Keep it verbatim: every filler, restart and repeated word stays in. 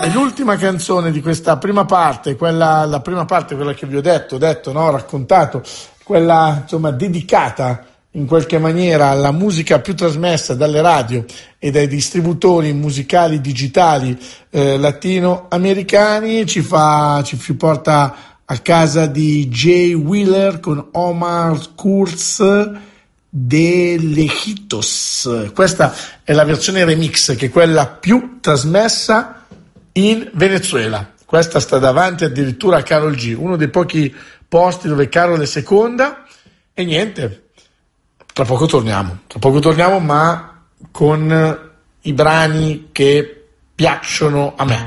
E l'ultima canzone di questa prima parte, quella, la prima parte, quella che vi ho detto, detto, no, raccontato, quella insomma dedicata in qualche maniera alla musica più trasmessa dalle radio e dai distributori musicali digitali eh, latinoamericani, ci fa, ci porta a casa di Jay Wheeler con Omar Kurz de Lejitos. Questa è la versione remix, che è quella più trasmessa in Venezuela. Questa sta davanti addirittura a Karol G, uno dei pochi posti dove Karol è seconda. E niente, tra poco torniamo, tra poco torniamo, ma con i brani che piacciono a me.